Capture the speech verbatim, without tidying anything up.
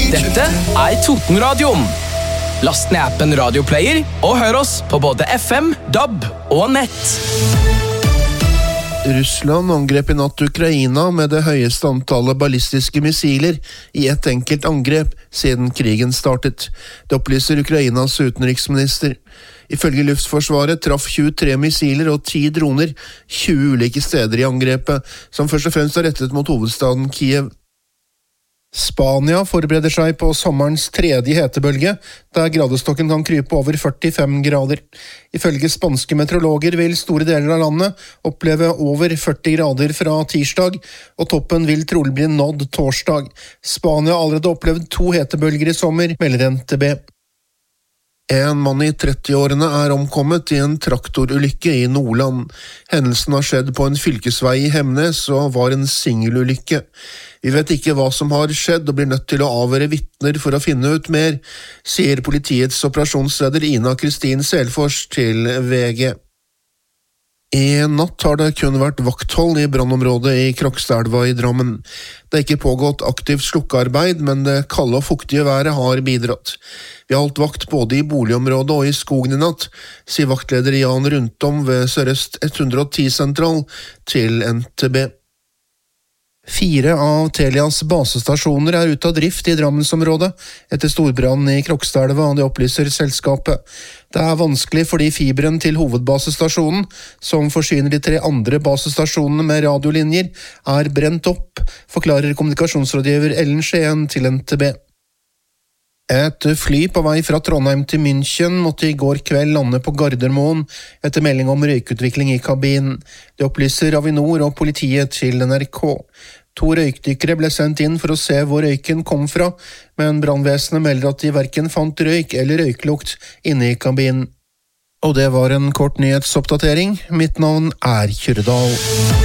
Dette er Totenradioen. Last ned appen Radioplayer og hør oss på både F M, D A B og nett. Russland angrep i natt Ukraina med det høyeste antallet ballistiske missiler i ett enkelt angrep siden krigen startet. Det opplyser Ukrainas utenriksminister. Ifølge Luftforsvaret traff tjuetre missiler og ti droner tjue ulike steder i angrepet, som først og fremst er rettet mot hovedstaden Kiev. Spania forbereder seg på sommerens tredje hetebølge, der gradestokken kan krype over førtifem grader. Ifølge spanske meteorologer vil store deler av landet oppleve over førti grader fra tirsdag, og toppen vil trolig bli nådd torsdag. Spania har allerede opplevd to hetebølger i sommer, melder N T B. En mann i trettiårene er omkommet i en traktorulykke i Nordland. Hendelsen har skjedd på en fylkesvei i Hemnes og var en singelulykke. Vi vet ikke hva som har skjedd og blir nødt til å avhøre vitner for å finne ut mer, sier politiets operasjonsleder Ina Kristin Selfors til V G. I natt har det kun vært vakthold i brannområdet i Krokstadelva i Drammen. Det er ikke pågått aktivt slukkearbeid, men det kalde og fuktige været har bidratt. Vi har holdt vakt både i boligområdet og i skogen i natt, sier vaktleder Jan Rundtom ved Sørøst ett hundre og ti-sentral til N T B. Fire av Telias basestasjoner er ute av drift i Drammensområdet etter storbrannen i Krokstadelva, det opplyser selskapet. Det er vanskelig fordi fiberen til hovedbasestasjonen, som forsyner de tre andre basestasjonene med radiolinjer, er brent opp, forklarer kommunikasjonsrådgiver Ellen Skien til N T B. Et fly på vei fra Trondheim til München måtte i går kveld lande på Gardermoen etter melding om røykutvikling i kabinen. Det opplyser Avinor og politiet til N R K. To røykdykkere ble sendt inn for å se hvor røyken kom fra, men brannvesenet melder at de hverken fant røyk eller røyklukt inne i kabinen. Og det var en kort nyhetsoppdatering. Mitt navn er Kyrredal.